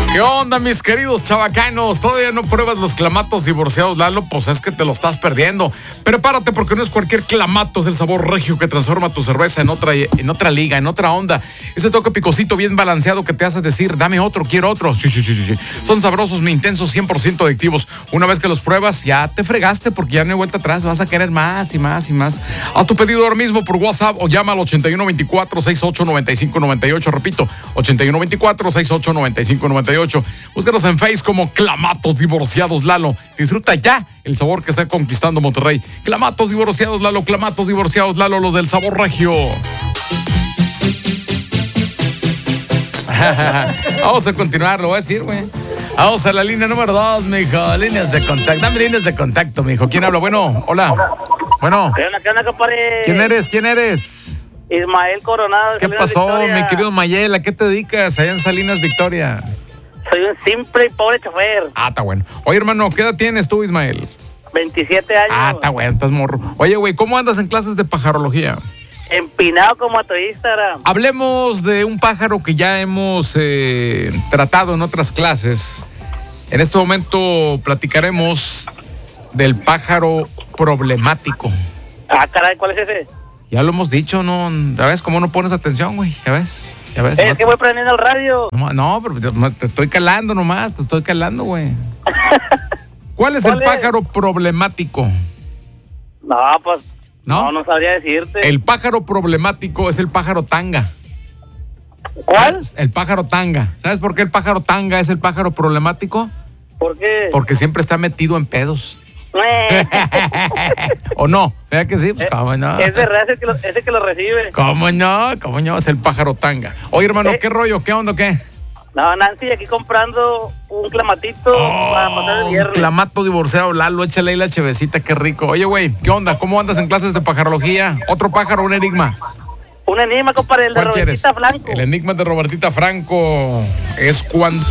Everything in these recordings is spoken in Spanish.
¿Qué onda, mis queridos chavacanos? ¿Todavía no pruebas los clamatos divorciados, Lalo? Pues es que te lo estás perdiendo. Prepárate porque no es cualquier clamato, es el sabor regio que transforma tu cerveza en otra liga, en otra onda. Ese toque picosito bien balanceado que te hace decir, dame otro, quiero otro. Sí. Son sabrosos, muy intensos, 100% adictivos. Una vez que los pruebas, ya te fregaste porque ya no hay vuelta atrás. Vas a querer más y más y más. Haz tu pedido ahora mismo por WhatsApp o llama al 8124-689598. Repito, 8124-689598. Búscanos en Face como Clamatos Divorciados Lalo. Disfruta ya el sabor que está conquistando Monterrey. Clamatos Divorciados Lalo, Clamatos Divorciados Lalo, los del sabor regio. Vamos a continuar, lo voy a decir, güey. Vamos a la línea número 2, mijo. Líneas de contacto. Dame líneas de contacto, mijo. ¿Quién habla? Bueno, hola. Bueno. ¿Qué onda, compadre? ¿Quién eres? Ismael Coronado. ¿Qué pasó, mi querido Mayel? ¿A qué te dedicas allá en Salinas Victoria? Soy un simple y pobre chofer. Está bueno. Oye, hermano, ¿qué edad tienes tú, Ismael? 27 años. Está bueno, estás morro. Oye, güey, ¿cómo andas en clases de pajarología? Empinado como a tu Instagram. Hablemos de un pájaro que ya hemos tratado en otras clases. En este momento platicaremos del pájaro problemático. Caray, ¿cuál es ese? Ya lo hemos dicho, ¿no? ¿Ya ves cómo no pones atención, güey? ¿Ya ves? Es que voy prendiendo el radio. No, pero te estoy calando nomás, güey. ¿Cuál es el pájaro problemático? No, pues... No sabría decirte. El pájaro problemático es el pájaro tanga. ¿Cuál? ¿Sabes? El pájaro tanga. ¿Sabes por qué el pájaro tanga es el pájaro problemático? ¿Por qué? Porque siempre está metido en pedos. ¿O no? ¿Verdad que sí? Pues cómo no. Es verdad, ese que lo recibe. ¿Cómo no? Es el pájaro tanga. Oye, hermano, ¿qué rollo? ¿Qué onda? ¿Qué? No, Nancy, aquí comprando un clamatito para pasar el viernes. Un clamato divorciado, Lalo, échale ahí la chevecita, qué rico. Oye, güey, ¿qué onda? ¿Cómo andas en clases de pajarología? ¿Otro pájaro, un enigma? Un enigma, compadre, el de Robertita Franco. El enigma de Robertita Franco es cuando...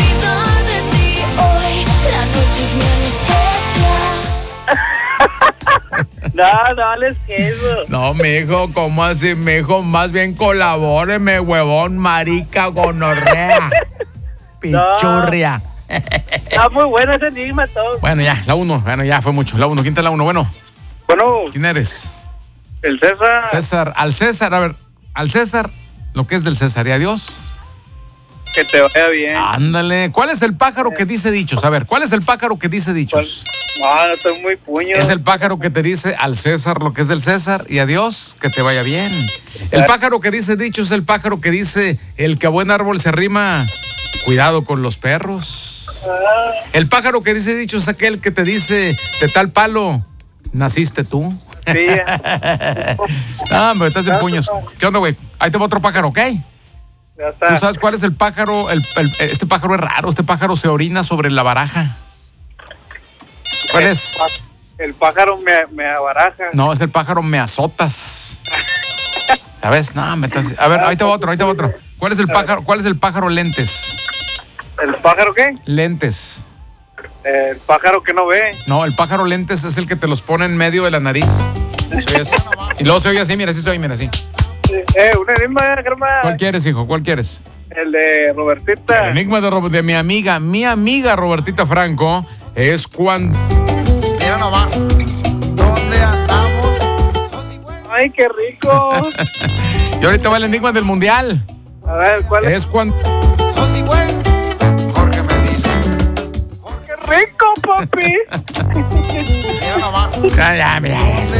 No les queso. No, mijo, ¿cómo así, mijo? Más bien colabóreme, huevón, marica, gonorrea. Pichurria. Está muy bueno ese enigma todo. Bueno, ya, la 1. Bueno, ya fue mucho. La 1. ¿Quién te la 1? Bueno. ¿Quién eres? El César. César. Al César, a ver. Al César, lo que es del César. Y adiós. Que te vaya bien. Ándale. ¿Cuál es el pájaro que dice dichos? A ver, ¿cuál es el pájaro que dice dichos? No, estoy muy puño. Es el pájaro que te dice al César lo que es del César y adiós, que te vaya bien. El pájaro que dice dichos es el pájaro que dice el que a buen árbol se arrima, cuidado con los perros. El pájaro que dice dichos es aquel que te dice de tal palo, naciste tú. Sí. Me estás en puños. ¿Qué onda, güey? Ahí te va otro pájaro, ¿ok? Ya está. ¿Tú sabes cuál es el pájaro? Este pájaro es raro, este pájaro se orina sobre la baraja. ¿Cuál es? El pájaro me abaraja. No, es el pájaro me azotas. ¿Sabes? No, a ver, ahí te va otro. ¿Cuál es el pájaro lentes? ¿El pájaro qué? Lentes. El pájaro que no ve. No, el pájaro lentes es el que te los pone en medio de la nariz. Y luego se oye así, mira, así. Un enigma, Germán. ¿Cuál quieres, hijo? ¿Cuál quieres? El de Robertita. El enigma de mi amiga Robertita Franco es cuando... Mira nomás, ¿dónde andamos? Ay, qué rico. Y ahorita va el enigma del mundial. A ver, ¿cuál es? Es cuando... José Güey, Jorge Medina. ¡Qué rico, papi! Mira nomás. Ya, mira.